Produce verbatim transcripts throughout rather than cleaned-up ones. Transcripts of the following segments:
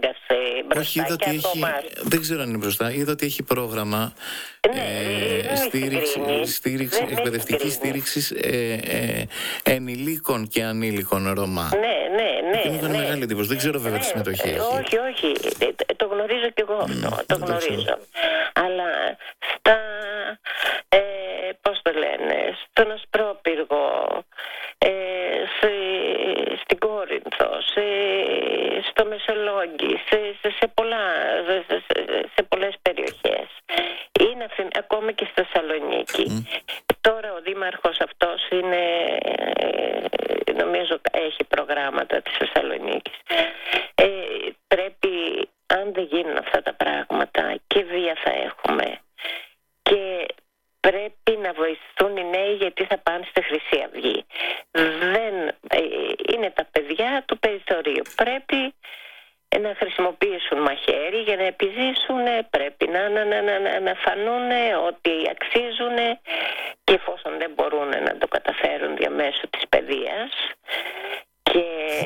μπροστά. Όχι, είδα ότι έχει, δεν ξέρω αν είναι μπροστά, είδα ότι έχει πρόγραμμα ναι, ε, στήριξη, στήριξη, εκπαιδευτική στήριξη ε, ε, ενηλίκων και ανήλικων Ρωμά. Ναι, ναι, ναι. Μου έκανε ναι. μεγάλη εντύπωση. Δεν ξέρω βέβαια ναι, τι συμμετοχή ε, έχει. Όχι, όχι. Το γνωρίζω κι εγώ αυτό. Mm, το γνωρίζω. Αλλά στα. Ε, πώς το λένε, στον Ασπρόπυργο, ε, σε, στην Κόρινθο, σε, στο Μεσολόγγι, σε, σε, σε, πολλά, σε, σε πολλές περιοχές. Είναι ακόμη και στη Θεσσαλονίκη. Mm. Τώρα ο δήμαρχος αυτός είναι, νομίζω έχει προγράμματα της Θεσσαλονίκης. Ε, πρέπει, αν δεν γίνουν αυτά τα πράγματα, και βία θα έχουμε. Και πρέπει να βοηθούν οι νέοι, γιατί θα πάνε στη Χρυσή Αυγή. Δεν, είναι τα παιδιά του περιθωρίου. Πρέπει να χρησιμοποιήσουν μαχαίρι για να επιζήσουν, πρέπει να, να, να, να, να φανούν ότι αξίζουν, και εφόσον δεν μπορούν να το καταφέρουν διαμέσου της παιδείας. Και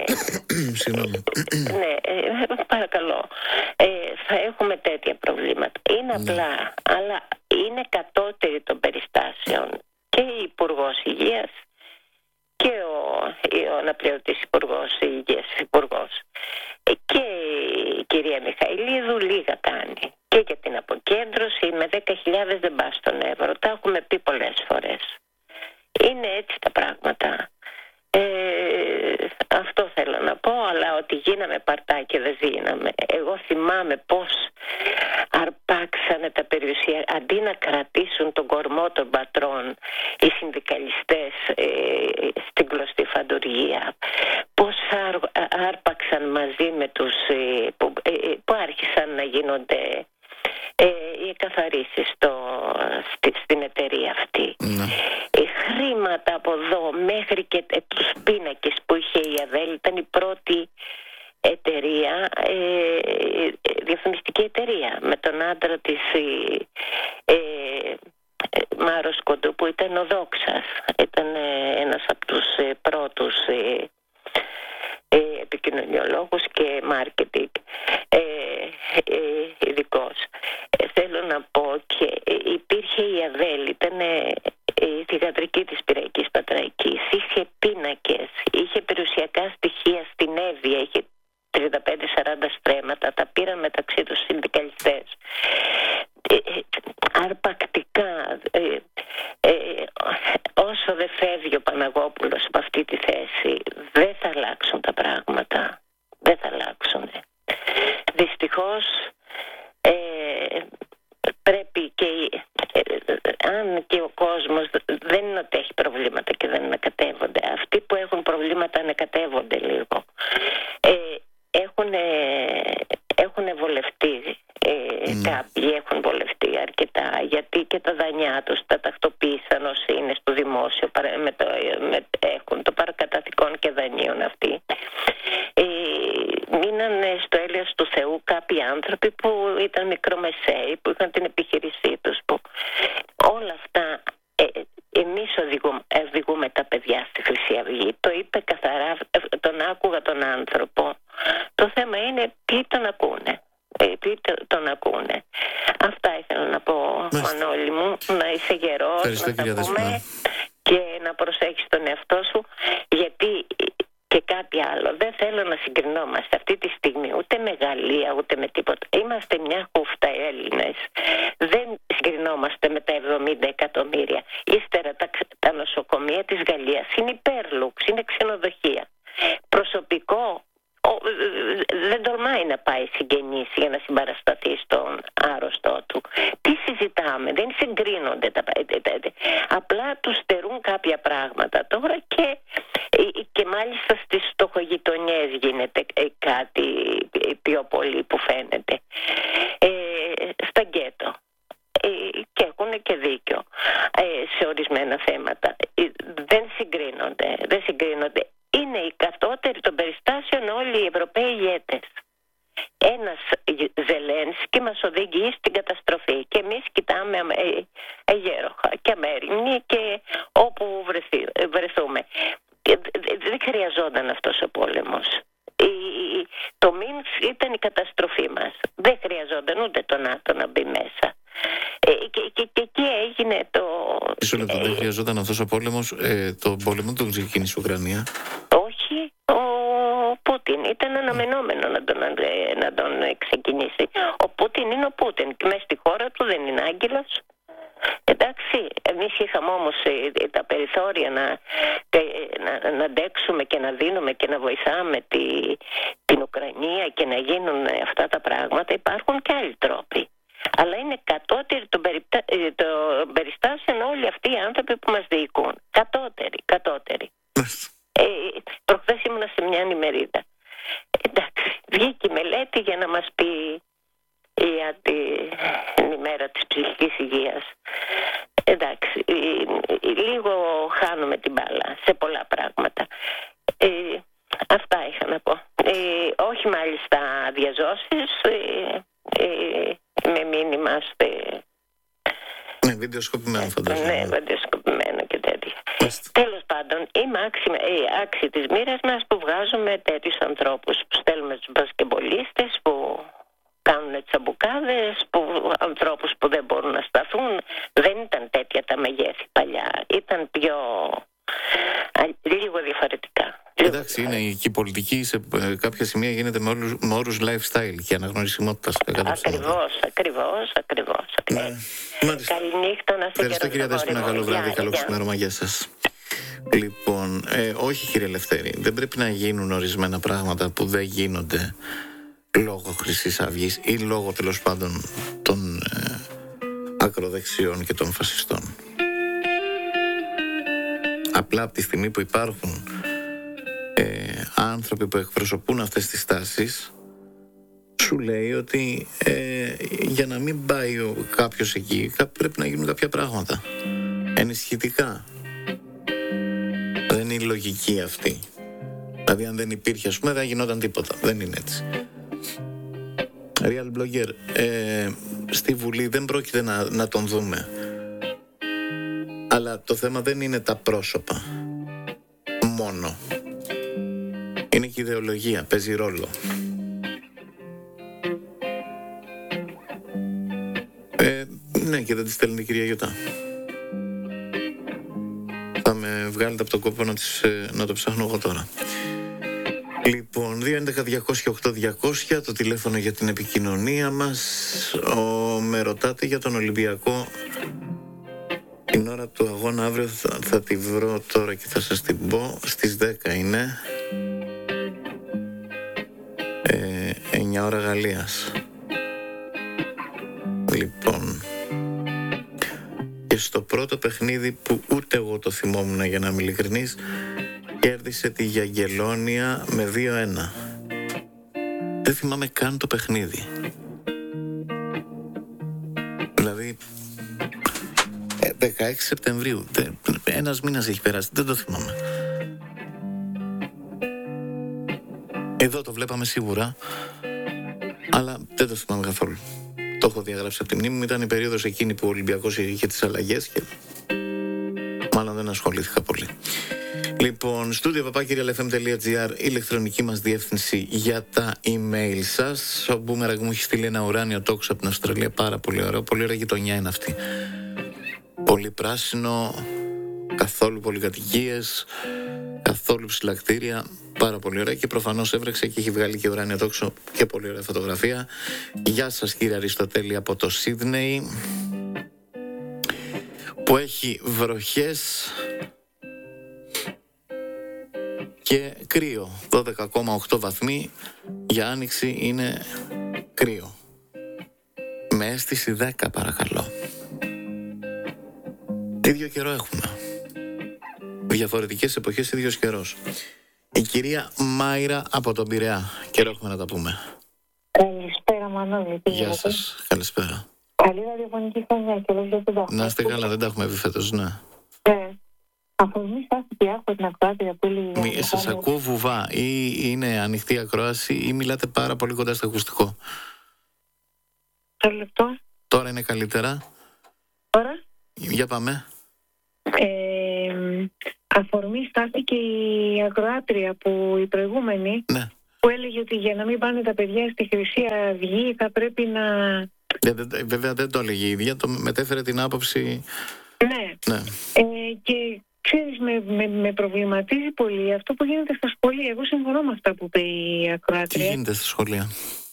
ναι, παρακαλώ, ε, θα έχουμε τέτοια προβλήματα. Είναι απλά, αλλά είναι κατώτερη των περιστάσεων και η Υπουργός Υγείας και ο, ο αναπληρωτής Υπουργός Υγείας, Υπουργός, και η κυρία Μιχαηλίδου λίγα κάνει. Και για την αποκέντρωση με δέκα χιλιάδες δεν πας στον Εύρο. Τα έχουμε πει πολλές φορές. Είναι έτσι τα πράγματα. Ε, αυτό θέλω να πω, αλλά ότι γίναμε παρτάκι δεν γίναμε. Εγώ θυμάμαι πως αρπάξανε τα περιουσία, αντί να κρατήσουν τον κορμό των πατρών οι συνδικαλιστές ε, στην κλωστή φαντουργία, πως άρ, άρπαξαν μαζί με τους ε, που, ε, που άρχισαν να γίνονται ε, οι εκαθαρίσεις στο, στη, στην εταιρεία αυτή. Mm. Ε, χρήματα από εδώ μέχρι και ε, τους πίνακες που είχε η ΑΔΕΛ, ήταν η πρώτη εταιρεία, ε, διαφημιστική εταιρεία, με τον άντρα της ε, ε, Μάρος Κοντού, που ήταν ο Δόξας, ήταν ε, ένας από τους ε, πρώτους ε, ε, επικοινωνιολόγους και μάρκετινγκ ε, ε, ειδικός. Ε, θέλω να πω, και ε, υπήρχε η ΑΔΕΛ, ήταν ε, η θυγατρική της Πυραϊκής Πατραϊκής, είχε πίνακες, είχε περιουσιακά στοιχεία στην Εύβοια, είχε τριάντα πέντε σαράντα στρέμματα, τα πήραν μεταξύ τους συνδικαλιστές. Ε, ε, αρπακτικά, ε, ε, όσο δεν φεύγει ο Παναγόπουλος από αυτή τη θέση, δεν θα αλλάξουν τα πράγματα. Δεν θα αλλάξουν. Δυστυχώς, ε, πρέπει και ε, αν και ο κόσμος δεν είναι ότι έχει προβλήματα και δεν ανακατεύονται. Αυτοί που έχουν προβλήματα ανακατεύονται λίγο. Ε, έχουν, έχουν βολευτεί, ε, mm. κάποιοι έχουν βολευτεί αρκετά, γιατί και τα δανειά τους τα τακτοποίησαν όσοι είναι στο δημόσιο, με το, με, έχουν το παρακαταθηκών και δανείων αυτοί. Ε, μείνανε στο έλεος του Θεού κάποιοι άνθρωποι που ήταν μικρομεσαίοι, που είχαν την επιχείρησή τους, που όλα αυτά. Ε, εμείς οδηγούμε, οδηγούμε τα παιδιά στη Χρυσή Αυγή. Το είπε καθαρά, τον άκουγα τον άνθρωπο. Το θέμα είναι ποιοι τον ακούνε. Ε, ποιοι τον ακούνε. Αυτά ήθελα να πω, Μανώλη μου. Να είσαι γερός, να τα πούμε και να προσέχεις τον εαυτό σου, γιατί και κάτι άλλο. Δεν θέλω να συγκρινόμαστε αυτή τη στιγμή ούτε με Γαλλία ούτε με τίποτα. Είμαστε μια χούφτα Έλληνες. Δεν συγκρινόμαστε με τα εβδομήντα εκατομμύρια. Ύστερα τα, τα νοσοκομεία της Γαλλίας είναι υπέρλουξ, είναι ξενοδοχεία. Προσωπικό ο, δεν τολμάει να πάει συγγενής για να συμπαρασταθεί στον άρρωστό του. Τι συζητάμε, δεν συγκρίνονται τα, απλά τους στερούν κάποια πράγματα τώρα, και, και μάλιστα στις στοχογειτονιές γίνεται κάτι πιο πολύ που φαίνεται. Ε, στα γκέτο. Ε, και έχουν και δίκιο ε, σε ορισμένα θέματα. Ε, δεν συγκρίνονται, δεν συγκρίνονται. Είναι οι κατώτεροι των περιστάσεων όλοι οι Ευρωπαίοι ηγέτες. Ένας Ζελένσκι μας οδηγεί στην καταστροφή και εμείς κοιτάμε αγέροχα και αμέριμνοι και όπου βρεθεί, βρεθούμε. Δεν χρειαζόταν αυτός ο πόλεμος. Η, το Μίνσκ ήταν η καταστροφή μας. Δεν χρειαζόταν ούτε το ΝΑΤΟ να μπει μέσα. Ε, και, και, και εκεί έγινε το... Μισό λεπτό, δεν χρειαζόταν αυτός ο πόλεμος, ε, το πόλεμο τον ξεκίνησε η Ουκρανία. Όχι, ο Πούτιν ήταν αναμενόμενο να τον, να τον ξεκινήσει. Ο Πούτιν είναι ο Πούτιν και μέσα στη χώρα του δεν είναι άγγελος. Εντάξει, εμείς είχαμε όμως ε, τα περιθώρια να, ε, να, να αντέξουμε και να δίνουμε και να βοηθάμε τη, την Ουκρανία και να γίνουν αυτά τα πράγματα. Υπάρχουν και άλλοι τρόποι. Αλλά είναι κατώτεροι των περιπτα... το περιστάσεων όλοι αυτοί οι άνθρωποι που μας διοικούν. Κατώτεροι, κατώτερη. ε, προχθές ήμουνα σε μια ημερίδα. Εντάξει, βγήκε η μελέτη για να μας πει για την ημέρα της ψυχικής υγείας. Εντάξει, λίγο χάνουμε την μπάλα σε πολλά πράγματα. Ε, αυτά είχα να πω. Ε, όχι μάλιστα διαζώσεις, ε, ε, με μήνυμα στε... Ναι, βιντεοσκοπημένο φαντάζομαι. Ναι, βιντεοσκοπημένο και τέτοια. Τέλος πάντων, είμαι άξι, ε, άξι της μοίρας μας που βγάζουμε τέτοιους ανθρώπους, που στέλνουμε τους μπασκεμπολίστες, που κάνουν τσαμπουκάδες, που, ανθρώπους που δεν μπορούν να σταθούν. Δεν ήταν τέτοια τα μεγέθη παλιά. Ήταν πιο... λίγο διαφορετικά. Εντάξει, είναι και η πολιτική σε κάποια σημεία γίνεται με, όλους, με όρους lifestyle και αναγνωρισιμότητας. Ακριβώς, ακριβώς, ακριβώς. Ναι. Καληνύχτα, να είστε. Ευχαριστώ κυρία Δέσποινα, καλό βράδυ, καλό ξημέρωμα, γεια σας. Λοιπόν, ε, όχι κύριε Λευτέρη, δεν πρέπει να γίνουν ορισμένα πράγματα που δεν γίνονται λόγω Χρυσής Αυγής ή λόγω τέλος πάντων των ε, ακροδεξιών και των φασιστών. Απλά από τη στιγμή που υπάρχουν ε, άνθρωποι που εκπροσωπούν αυτές τις τάσεις, σου λέει ότι ε, για να μην πάει ο, κάποιος εκεί πρέπει να γίνουν κάποια πράγματα ενισχυτικά. Δεν είναι η λογική αυτή. Δηλαδή αν δεν υπήρχε, ας πούμε, δεν γινόταν τίποτα. Δεν είναι έτσι. Real Blogger, ε, στη Βουλή δεν πρόκειται να, να τον δούμε. Αλλά το θέμα δεν είναι τα πρόσωπα μόνο. Είναι και η ιδεολογία, παίζει ρόλο. Ε, ναι, και δεν τη στέλνει η κυρία Γιωτά. Θα με βγάλετε από το κόπο να, τις, να το ψάχνω εγώ τώρα. Λοιπόν, δύο έντεκα διακόσια οκτώ διακόσια το τηλέφωνο για την επικοινωνία μας. Ο, με ρωτάτε για τον Ολυμπιακό. Την ώρα του αγώνα αύριο θα, θα τη βρω τώρα και θα σας την πω. Στις δέκα είναι. Ε, εννιά ώρα Γαλλίας. Λοιπόν, και στο πρώτο παιχνίδι που ούτε εγώ το θυμόμουν, για να είμαι ειλικρινής, κέρδισε τη Γιαγγελόνια με δύο ένα. Δεν θυμάμαι καν το παιχνίδι. Δηλαδή δεκαέξι Σεπτεμβρίου, ένας μήνας έχει περάσει, δεν το θυμάμαι. Εδώ το βλέπαμε σίγουρα, αλλά δεν το θυμάμαι καθόλου. Το έχω διαγράψει από τη μνήμη μου. Ήταν η περίοδος εκείνη που ο Ολυμπιακός είχε τις αλλαγές και μάλλον δεν ασχολήθηκα πολύ. Λοιπόν, στούντιο παπάκυρια ελ εφ εμ τελεία τζι άρ, ηλεκτρονική μας διεύθυνση για τα email σας. Ο Μπούμεραγκ μου έχει στείλει ένα ουράνιο τόξο από την Αυστραλία, πάρα πολύ ωραίο. Πολύ ωραία γειτονιά είναι αυτή. Πολύ πράσινο, καθόλου πολυκατοικίες, καθόλου ψηλακτήρια. Πάρα πολύ ωραία, και προφανώς έβρεξε και έχει βγάλει και ουράνιο τόξο και πολύ ωραία φωτογραφία. Γεια σας κύριε Αριστοτέλη από το Σίδνεϊ, που έχει βροχές και κρύο. Δώδεκα κόμμα οκτώ βαθμοί, για άνοιξη είναι κρύο. Με αίσθηση δέκα παρακαλώ. Ίδιο καιρό έχουμε. Διαφορετικές εποχές, ίδιος καιρός. Η κυρία Μάιρα από τον Πειραιά. Καιρό έχουμε να τα πούμε. Καλησπέρα Μανώλη. Γεια σας, καλησπέρα. Καλή ραδιοφωνική χρονιά και όλους δεν τα. Να είστε καλά, δεν τα έχουμε πει φέτος, ναι. Ναι. Αφορμή στάθηκε, άκουσα την ακροάτρια που έλεγε. Σας ακούω βουβά, ή είναι ανοιχτή ακρόαση ή μιλάτε πάρα πολύ κοντά στο ακουστικό. Το λεπτό. Τώρα είναι καλύτερα. Τώρα. Για πάμε. Ε, αφορμή στάθηκε η ακροάτρια που η προηγούμενη ναι. που έλεγε ότι για να μην πάνε τα παιδιά στη Χρυσή Αυγή θα πρέπει να... Ε, βέβαια δεν το έλεγε η ίδια, το μετέφερε την άποψη. Ναι, ναι. Ε, και ξέρεις, με, με, με προβληματίζει πολύ αυτό που γίνεται στα σχολεία. Εγώ συμφωνώ με αυτά που είπε η ακροάτρια. Τι γίνεται στα σχολεία?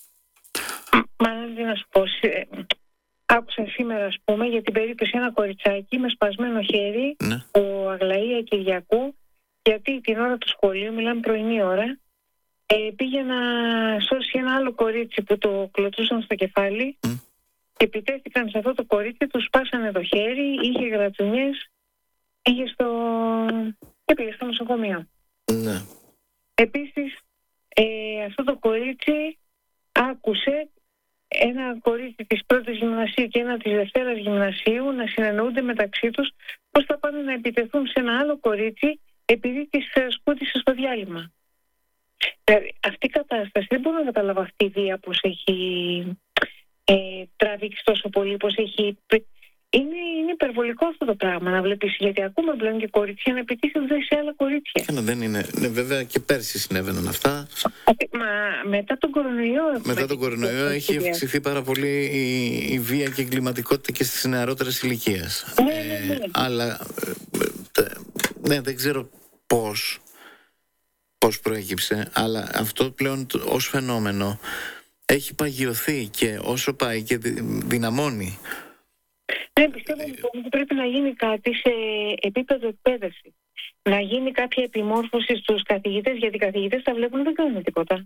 Μα να σου πω, άκουσα σήμερα, ας πούμε, για την περίπτωση ένα κοριτσάκι με σπασμένο χέρι, ναι. ο Αγλαία Κυριακού, γιατί την ώρα του σχολείου, μιλάμε πρωινή ώρα, ε, πήγε να σώσει ένα άλλο κορίτσι που το κλωτσούσαν στο κεφάλι mm. και επιτέθηκαν σε αυτό το κορίτσι, του σπάσανε το χέρι, είχε γρατσουνιές, πήγε στο... και πήγε στο νοσοκομείο. Ναι. Επίσης, ε, αυτό το κορίτσι άκουσε ένα κορίτσι της πρώτης γυμνασίου και ένα της δευτέρας γυμνασίου να συνεννοούνται μεταξύ τους πώς θα πάνε να επιτεθούν σε ένα άλλο κορίτσι επειδή της σκούτησε στο διάλειμμα. Δηλαδή, αυτή η κατάσταση δεν μπορώ να καταλάβω αυτή η βία πώς έχει ε, τραβήξει τόσο πολύ, πώς έχει... Είναι, είναι υπερβολικό αυτό το πράγμα να βλέπεις, γιατί ακούμε πλέον και κορίτσια να επιτίθενται σε άλλα κορίτσια. Ε, δεν είναι. Ναι, βέβαια και πέρσι συνέβαιναν αυτά. Μα μετά τον κορονοϊό... Μετά τον κορονοϊό έχει αυξηθεί πάρα πολύ η, η βία και η εγκληματικότητα και στις νεαρότερες ηλικίες. Ναι, ναι, ναι. Ε, αλλά ε, ναι, δεν ξέρω πώς, πώς προέκυψε, αλλά αυτό πλέον ως φαινόμενο έχει παγιωθεί και όσο πάει και δυναμώνει. Ναι, πιστεύω λοιπόν ότι πρέπει να γίνει κάτι σε επίπεδο εκπαίδευση. Να γίνει κάποια επιμόρφωση στους καθηγητές, γιατί οι καθηγητές τα βλέπουν, δεν κάνουν τίποτα.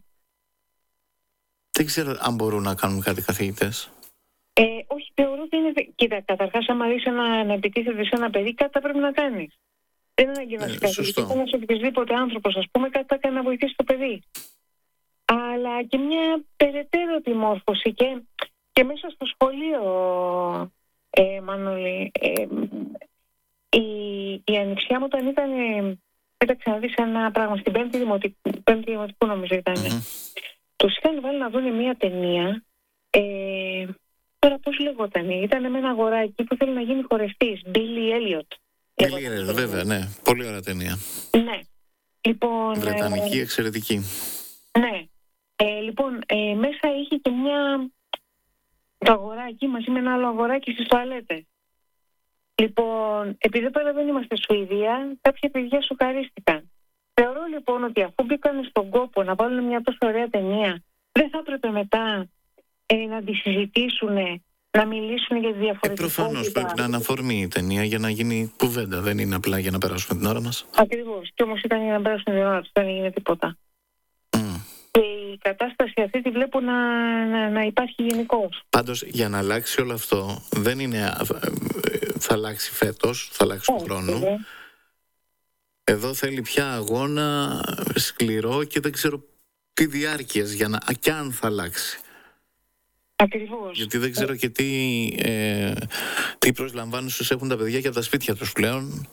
Δεν ξέρω αν μπορούν να κάνουν κάτι καθηγητές. Ε, όχι, θεωρώ ότι είναι... Κοίτα, καταρχάς, άμα δεις να, να επιτίθεται σε ένα παιδί, κάτι θα πρέπει να κάνεις. Δεν είναι ανάγκη να είσαι καθηγητής. Ένας οποιοδήποτε άνθρωπος, ας πούμε, κάτι θα κάνει να βοηθήσει το παιδί. Αλλά και μια περαιτέρω επιμόρφωση και, και μέσα στο σχολείο... Ε, Μανώλη, ε, η, η ανιψιά μου όταν ήταν, κοίταξε να δεις ένα πράγμα, στην πέμπτη δημοτικού, πέμπτη δημοτικού νομίζω ήταν, mm-hmm. τους είχαν βάλει να δουν μια ταινία, ε, τώρα πώς λεγόταν, ήταν με ένα αγοράκι που θέλει να γίνει χορευτής, Billy Elliot. Billy Elliot, βέβαια, ναι, πολύ ωραία ταινία. Ναι, λοιπόν... Βρετανική, ε, εξαιρετική. Ναι, ε, λοιπόν, ε, μέσα είχε και μια... το αγοράκι μαζί με ένα άλλο αγοράκι στις τουαλέτες. Λοιπόν, επειδή πέρα δεν είμαστε Σουηδία, κάποια παιδιά σοκαρίστηκαν. Θεωρώ λοιπόν ότι αφού μπήκαν στον κόπο να βάλουν μια τόσο ωραία ταινία, δεν θα έπρεπε μετά ε, να τη συζητήσουν, να μιλήσουν για τη διαφορετικότητα. Ε, προφανώς πρέπει να αναφορμεί η ταινία για να γίνει κουβέντα. Δεν είναι απλά για να περάσουμε την ώρα μας. Ακριβώς. Και όμως ήταν για να περάσουμε την ώρα τους, δεν έγινε τίποτα. Mm. Και η κατάσταση αυτή τη βλέπω να, να, να υπάρχει γενικώς. Πάντως για να αλλάξει όλο αυτό δεν είναι θα αλλάξει φέτος, θα αλλάξει του χρόνου. Yeah. Εδώ θέλει πια αγώνα σκληρό και δεν ξέρω τι διάρκειες για να, και αν θα αλλάξει. Ακριβώς. Γιατί δεν ξέρω και τι, ε, τι προσλαμβάνουσες έχουν τα παιδιά και από τα σπίτια τους πλέον.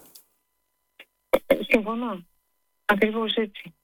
Συμφωνώ. Ακριβώς έτσι.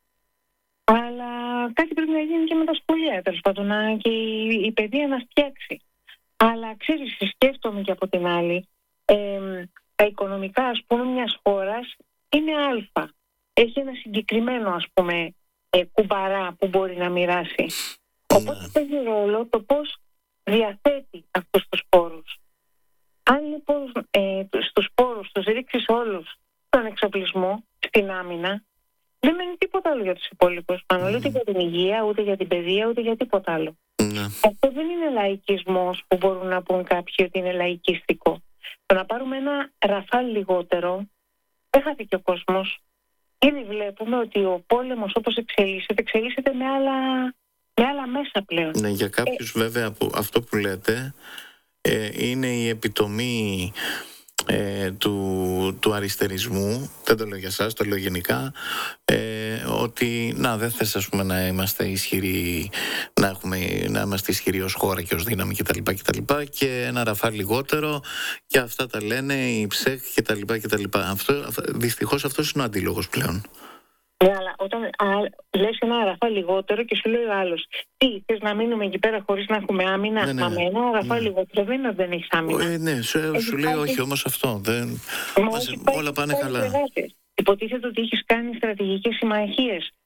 Αλλά κάτι πρέπει να γίνει και με τα σχολεία, τέλος πάντων, και η, η παιδεία να φτιάξει. Αλλά ξέρεις, σκέφτομαι και από την άλλη, ε, τα οικονομικά, ας πούμε, μιας χώρας είναι αλφα. Έχει ένα συγκεκριμένο, ας πούμε, ε, κουμπαρά που μπορεί να μοιράσει. Οπότε παίζει ρόλο το πώς διαθέτει αυτούς τους πόρους. Αν λοιπόν ε, στους πόρους τους ρίξεις όλους τον εξοπλισμό, στην άμυνα, δεν μένει τίποτα άλλο για τους υπόλοιπους. Πάνω, mm. ούτε για την υγεία, ούτε για την παιδεία, ούτε για τίποτα άλλο. Mm. Αυτό δεν είναι λαϊκισμός που μπορούν να πούν κάποιοι ότι είναι λαϊκιστικό. Το να πάρουμε ένα ραφάλ λιγότερο, δεν χάθηκε ο κόσμος. Ήδη βλέπουμε ότι ο πόλεμος όπως εξελίσσεται, εξελίσσεται με άλλα, με άλλα μέσα πλέον. Ναι, για κάποιους ε... βέβαια που, αυτό που λέτε ε, είναι η επιτομή Ε, του, του αριστερισμού, δεν το λέω για εσάς, το λέω γενικά, ε, ότι να δεν θες ας πούμε να είμαστε ισχυροί, να, έχουμε, να είμαστε ισχυροί ως χώρα και ως δύναμη κτλ, κτλ, και ένα ραφάλ λιγότερο και αυτά τα λένε οι ψεκ κτλ, κτλ. Αυτό, δυστυχώς αυτός είναι ο αντίλογος πλέον. Ναι, αλλά όταν α, λες ένα ραφάλ λιγότερο και σου λέει ο άλλος, τι, θες να μείνουμε εκεί πέρα χωρίς να έχουμε άμυνα? Ναι, ναι. Μα με ένα ραφάλ ναι. λιγότερο δεν είναι ότι δεν έχεις άμυνα. Ε, ναι, σου, ε, σου λέει όχι όμως αυτό. Δεν... Μας, όλα πάνε καλά. Υποτίθεται ότι έχεις κάνει στρατηγικές συμμαχίες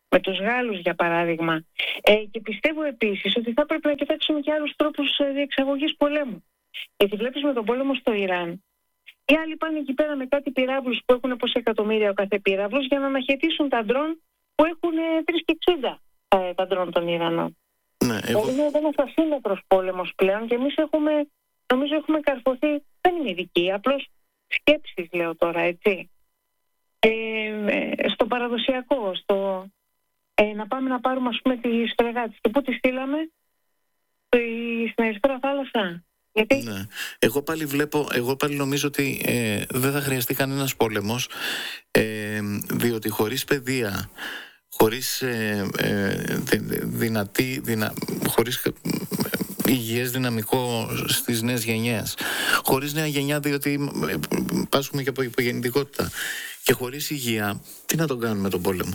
με τους Γάλλους για παράδειγμα. Ε, και πιστεύω επίσης ότι θα πρέπει να κοιτάξουμε και άλλους τρόπους διεξαγωγής πολέμου. Γιατί βλέπεις με τον πόλεμο στο Ιράν, οι άλλοι πάνε εκεί πέρα με κάτι πυράβλους που έχουν πόσα εκατομμύρια ο κάθε πυράβλος για να αναχαιτήσουν τα ντρόν που έχουν τρία και εξήντα ε, τα ντρόν των Ιρανών. Ναι, εγώ... Είναι ένας ασύμμετρος πόλεμος πλέον και εμείς έχουμε, νομίζω έχουμε καρφωθεί, δεν είναι ειδικοί, απλώς σκέψεις λέω τώρα, έτσι. Ε, ε, στο παραδοσιακό, στο, ε, να πάμε να πάρουμε ας πούμε τις φρεγάτες. Και πού τις στείλαμε? Στην Ερυθρά Θάλασσα. Γιατί? Ναι. Εγώ πάλι βλέπω, εγώ πάλι νομίζω ότι ε, δεν θα χρειαστεί κανένας πόλεμος, ε, διότι χωρίς παιδεία, χωρίς ε, ε, δυνατή, δυνα, χωρίς υγιές δυναμικό στις νέες γενιές, χωρίς νέα γενιά διότι ε, πάσχουμε και από υπογεννητικότητα, και χωρίς υγεία, τι να τον κάνουμε τον πόλεμο?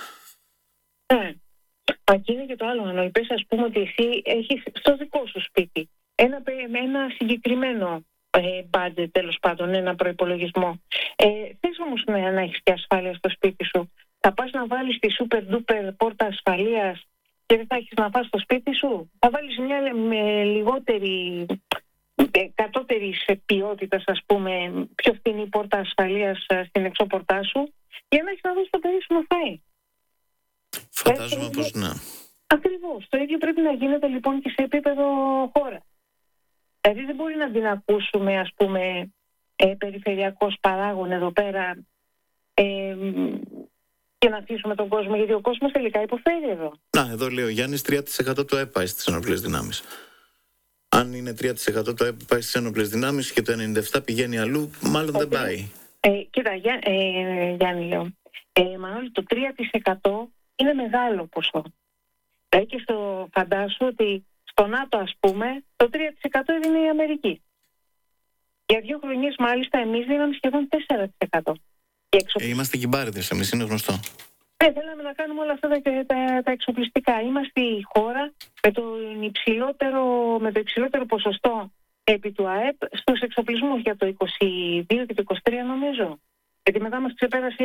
Ναι. Aquí είναι και το άλλο. Να είπες, ας πούμε, ότι εσύ έχεις στο δικό σου σπίτι ένα, ένα συγκεκριμένο ε, budget, τέλος πάντων, ένα προϋπολογισμό. Ε, θες όμως να, να έχεις και ασφάλεια στο σπίτι σου. Θα πας να βάλεις τη super duper πόρτα ασφαλείας και δεν θα έχεις να πας στο σπίτι σου. Θα βάλεις μια με λιγότερη, κατώτερης ποιότητας, ας πούμε, πιο φθηνή πόρτα ασφαλείας στην εξώπορτά σου για να έχεις να δώσεις το παιδί σου να φάει. Φαντάζομαι πως ναι. Ακριβώς. Το ίδιο πρέπει να γίνεται λοιπόν και σε επίπεδο χώρα. Δηλαδή δεν μπορεί να την ακούσουμε, ας πούμε, ε, περιφερειακός παράγων εδώ πέρα ε, και να αφήσουμε τον κόσμο, γιατί ο κόσμος τελικά υποφέρει εδώ. Να, εδώ λέει ο Γιάννης, τρία τοις εκατό το ΕΠ πάει στις ενόπλες δυνάμεις. Αν είναι τρία τοις εκατό το ΕΠ πάει στις ενόπλες δυνάμεις και το ενενήντα επτά τοις εκατό πηγαίνει αλλού, μάλλον okay. δεν πάει. Ε, κοίτα, Γιά, ε, Γιάννη λέω, ε, Μανώλη, το τρία τοις εκατό είναι μεγάλο ποσό. Δηλαδή και στο φαντάσου ότι στο ΝΑΤΟ, ας πούμε, το τρία τοις εκατό είναι η Αμερική. Για δύο χρονιές μάλιστα εμείς δίναμε σχεδόν τέσσερα τοις εκατό. Ε, είμαστε κυμπάριδες, εμείς, είναι γνωστό. Ναι, θέλαμε να κάνουμε όλα αυτά τα, τα, τα εξοπλιστικά. Είμαστε η χώρα με το υψηλότερο, με το υψηλότερο ποσοστό επί του ΑΕΠ στους εξοπλισμούς για το είκοσι δύο και το είκοσι τρία νομίζω. Γιατί μετά μας ξεπέρασε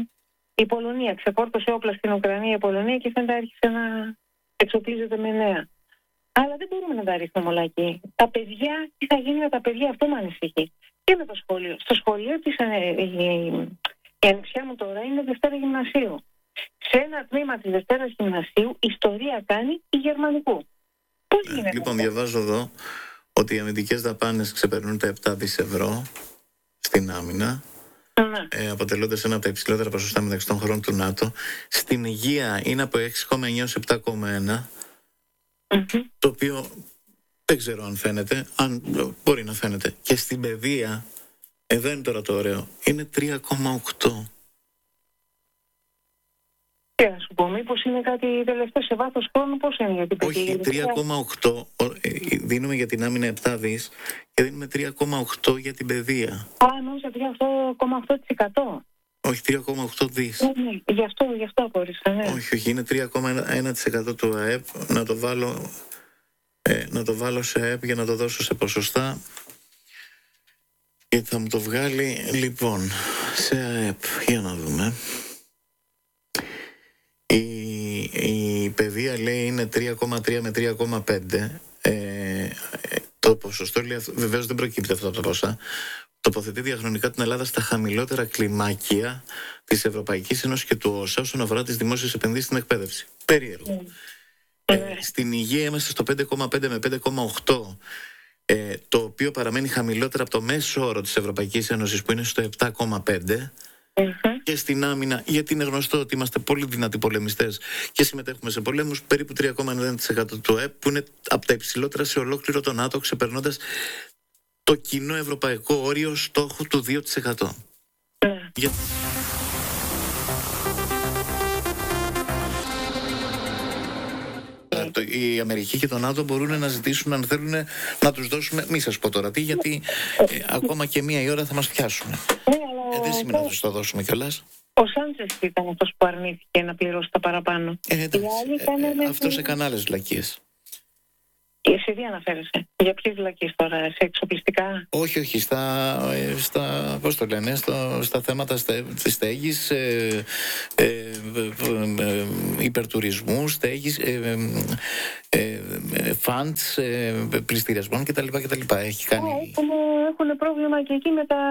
η Πολωνία. Ξεφόρτωσε όπλα στην Ουκρανία η Πολωνία και φαίνεται άρχισε να εξοπλίζεται με νέα. Αλλά δεν μπορούμε να τα ρίχνουμε όλα εκεί. Τα παιδιά, τι θα γίνει με τα παιδιά, αυτό με ανησυχεί. Και με το σχολείο. Στο σχολείο της, η, η, η ανιψιά μου τώρα είναι Δευτέρα Γυμνασίου. Σε ένα τμήμα της Δευτέρας Γυμνασίου ιστορία κάνει η Γερμανικού. Πώς ε, γίνεται? Λοιπόν, διαβάζω εδώ ότι οι αμυντικές δαπάνες ξεπερνούν τα επτά δισεκατομμύρια ευρώ στην άμυνα. Ε, αποτελώντας ένα από τα υψηλότερα ποσοστά μεταξύ των χωρών του ΝΑΤΟ. Στην υγεία είναι από έξι κόμμα εννιά έως επτά κόμμα ένα, mm-hmm. το οποίο δεν ξέρω αν φαίνεται, αν μπορεί να φαίνεται. Και στην παιδεία, εδώ είναι τώρα το ωραίο, είναι τρία κόμμα οκτώ. Και να σου πω, μήπως είναι κάτι τελευταίο σε βάθος χρόνου, πώς είναι για την παιδεία? Όχι, τρία κόμμα οκτώ δίνουμε για την άμυνα επτά δις και δίνουμε τρία κόμμα οκτώ για την παιδεία. Α, νόμιζα τρία κόμμα οκτώ τοις εκατό. Όχι, τρία κόμμα οκτώ δις. Ναι, ναι, γι' αυτό, γι' αυτό απορρίσα, ναι. Όχι, όχι, είναι τρία κόμμα ένα τοις εκατό του ΑΕΠ. Να το βάλω, ε, να το βάλω σε ΑΕΠ για να το δώσω σε ποσοστά. Και θα μου το βγάλει, λοιπόν, σε ΑΕΠ. Για να δούμε. Η, η παιδεία λέει είναι τρία κόμμα τρία με τρία κόμμα πέντε. Ε, το ποσοστό λέει, βεβαίως δεν προκύπτει αυτό από τα ποσά. Τοποθετεί διαχρονικά την Ελλάδα στα χαμηλότερα κλιμάκια της Ευρωπαϊκής Ένωσης και του ΟΣΑ όσον αφορά τις δημόσιες επενδύσεις στην εκπαίδευση. Περίεργο. Mm. Ε, στην υγεία είμαστε στο πέντε κόμμα πέντε με πέντε κόμμα οκτώ, ε, το οποίο παραμένει χαμηλότερα από το μέσο όρο της Ευρωπαϊκής Ένωσης που είναι στο επτά κόμμα πέντε. Mm-hmm. Και στην άμυνα, γιατί είναι γνωστό ότι είμαστε πολύ δυνατοί πολεμιστές και συμμετέχουμε σε πολέμους, περίπου τρία κόμμα ενενήντα τοις εκατό του ΕΠ, που είναι από τα υψηλότερα σε ολόκληρο το ΝΑΤΟ, ξεπερνώντας το κοινό ευρωπαϊκό όριο στόχο του δύο τοις εκατό. Mm. Για... Η Αμερική και το ΝΑΤΟ μπορούν να ζητήσουν, αν θέλουν, να τους δώσουμε, μη σας πω τώρα τι, γιατί ε, ακόμα και μία η ώρα θα μας πιάσουν. Ε, δεν σημαίνει να τους το δώσουμε κιόλας. Ο Σάντσες ήταν αυτός που αρνήθηκε να πληρώσει τα παραπάνω. Ε, εντάξει, ε, ε, αυτό σε κανάλες βλακίες. Σε τι αναφέρεσαι, για ποιες βλακίες τώρα, σε εξοπλιστικά? Όχι, όχι, στα, στα, πώς το λένε, στο, στα θέματα στε, της στέγης, ε, ε, ε, ε, υπερτουρισμού, στέγης, ε, ε, ε, φαντς, ε, πληστηριασμών κτλ. κτλ. Έχει κάνει... Έχουν, έχουν πρόβλημα και εκεί με τα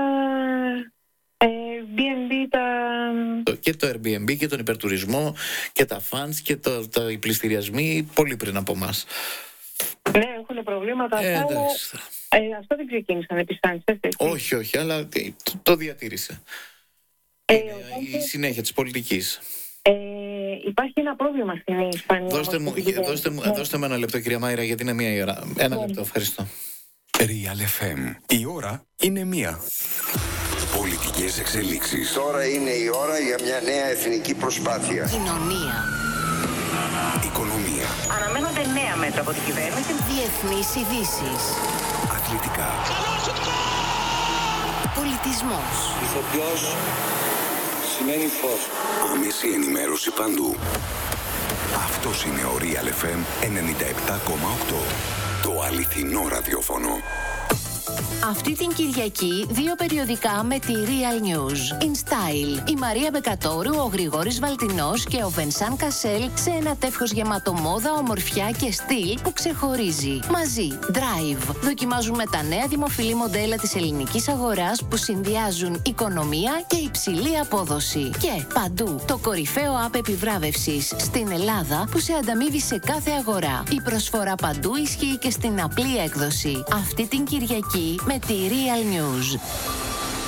Airbnb, τα... Και το Airbnb και τον υπερτουρισμό και τα φαντς και το, το, οι πληστηριασμοί πολύ πριν από εμάς. Ναι, έχουν προβλήματα. Ε, αυτά, ε, αυτά δεν ξεκίνησαν επιστάνεις. Όχι, όχι, αλλά το, το διατήρησε. Ε, Είναι οπότε, η συνέχεια της πολιτικής. Ε, υπάρχει ένα πρόβλημα στην Ισπανία. Δώστε μου, δώστε, μου, ναι. δώστε μου ένα λεπτό, κυρία Μάιρα, γιατί είναι μία η ώρα. Ένα ναι. λεπτό, ευχαριστώ. Real εφ εμ. Η ώρα είναι μία. Πολιτικές εξελίξεις. Τώρα είναι η ώρα για μια νέα εθνική προσπάθεια. Κοινωνία. Οικονομία. Αναμένονται νέα μέτρα από την κυβέρνηση. Διεθνείς ειδήσεις. Αθλητικά. Πολιτισμός. Ηθοποιός σημαίνει φως. Άμεση ενημέρωση παντού. Αυτός είναι ο Real εφ εμ ενενήντα επτά κόμμα οκτώ. Το αληθινό ραδιόφωνο. Αυτή την Κυριακή δύο περιοδικά με τη Real News. In Style. Η Μαρία Μπεκατόρου, ο Γρηγόρης Βαλτινός και ο Βενσάν Κασέλ σε ένα τεύχος γεμάτο μόδα, ομορφιά και στυλ που ξεχωρίζει. Μαζί, Drive. Δοκιμάζουμε τα νέα δημοφιλή μοντέλα της ελληνικής αγοράς που συνδυάζουν οικονομία και υψηλή απόδοση. Και παντού, το κορυφαίο app επιβράβευσης στην Ελλάδα που σε ανταμείβει σε κάθε αγορά. Η προσφορά παντού ισχύει και στην απλή έκδοση. Αυτή την Κυριακή με τη Real News.